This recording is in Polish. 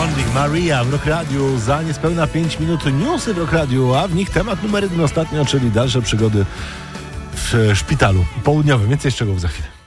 Morning, Maria w Rock Radiu. Za niespełna 5 minut newsy w Rock Radiu, a w nich temat numer 1 ostatnio, czyli dalsze przygody w szpitalu południowym. Więcej szczegółów za chwilę.